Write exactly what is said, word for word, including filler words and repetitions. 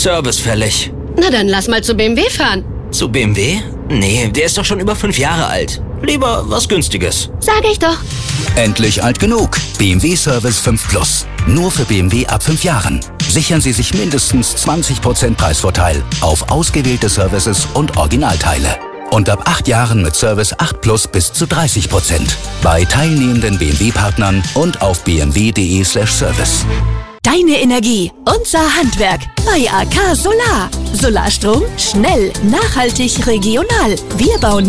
Service fällig. Na dann lass mal zu B M W fahren. Zu B M W? Nee, der ist doch schon über fünf Jahre alt. Lieber was Günstiges. Sag ich doch. Endlich alt genug. B M W Service fünf Plus. Nur für B M W ab fünf Jahren. Sichern Sie sich mindestens zwanzig Prozent Preisvorteil auf ausgewählte Services und Originalteile. Und ab acht Jahren mit Service acht Plus bis zu dreißig Prozent. Bei teilnehmenden B M W-Partnern und auf b m w punkt d e slash service. Deine Energie, unser Handwerk bei A K Solar. Solarstrom, schnell, nachhaltig, regional. Wir bauen